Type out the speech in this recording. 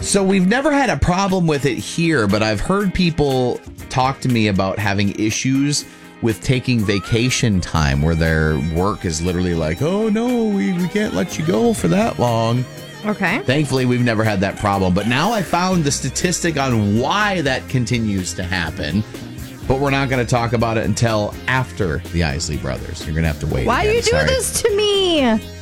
So we've never had a problem with it here, but I've heard people talk to me about having issues with taking vacation time where their work is literally like, oh, no, we can't let you go for that long. Okay. Thankfully, we've never had that problem. But now I found the statistic on why that continues to happen. But we're not going to talk about it until after the Isley Brothers. You're going to have to wait. Why again. you do Sorry. this to me?